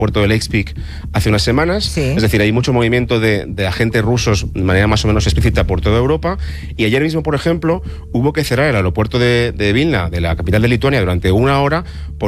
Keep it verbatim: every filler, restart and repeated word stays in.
puerto de Lake hace unas semanas, Sí. Es decir, hay mucho movimiento de, de agentes rusos de manera más o menos explícita por toda Europa, y ayer mismo, por ejemplo, hubo que cerrar el aeropuerto de, de Vilna, de la capital de Lituania, durante una hora por